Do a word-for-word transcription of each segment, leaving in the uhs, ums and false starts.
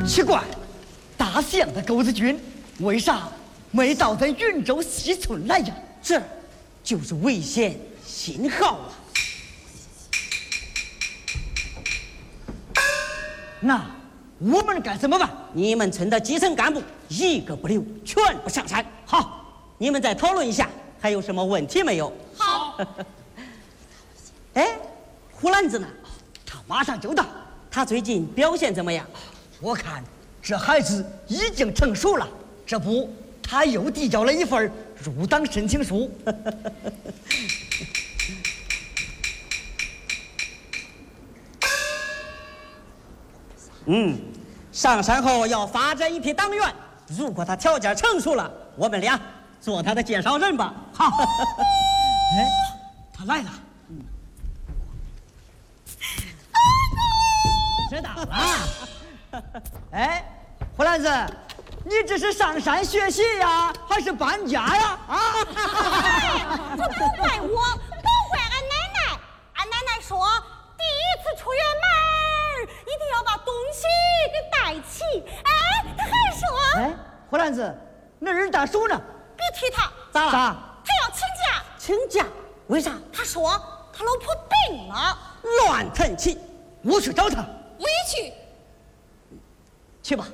奇怪，大象的狗子军为啥没到咱云州西村来呀？ 这就是危险信号啊！ 那我们该怎么办？ 你们村的基层干部一个不留，全部上山。好，你们再讨论一下，还有什么问题没有？ 好。 哎，胡兰子呢？ 他马上就到。 他最近表现怎么样？ 我看这孩子已经成熟了，这不，他又递交了一份入党申请书。 嗯，上山后要发展一批党员，如果他条件成熟了，我们俩做他的介绍人吧。好。 哎，他来了。嗯。知道了。哎，胡兰子，你这是上山学习呀，还是搬家呀？啊！ 这不怪我，都怪俺奶奶。俺奶奶说，第一次出远门，一定要把东西给带齐。哎，他还说， 哎，胡兰子，那二大叔呢？ 别提他， 咋了？ 咋？ 他要请假。 请假？为啥？ 他说他老婆病了。 乱腾气！ 我去找他。 我也去。 去吧。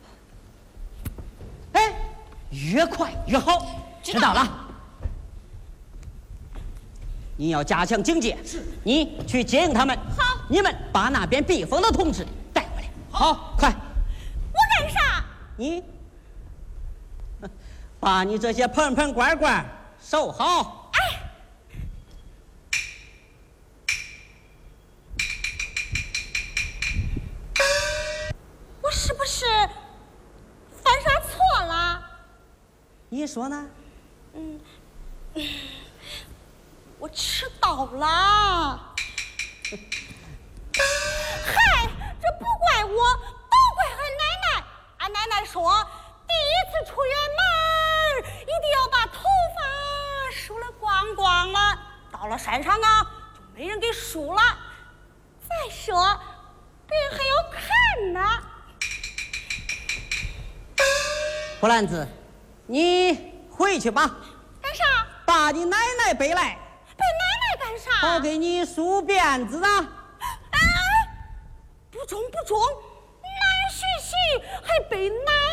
哎，越快越好。 知道了。 你要加强警戒。是。你去接应他们。 好。 你们把那边避风的同志带回来。好，快。 我干啥？ 你把你这些盆盆罐罐收好。 哎。我是不是犯啥错了？ 你说呢？ 嗯，我迟到了。嗨，这不怪我，都怪俺奶奶。俺奶奶说，第一次出远门，一定要把头发梳了光光了。到了山上啊，就没人给梳了。再说，别人还要看呢。 胡兰子，你回去吧。 干啥？ 把你奶奶背来。 背奶奶干啥？ 好给你梳辫子啊。 哎，不中不中，男学习还背奶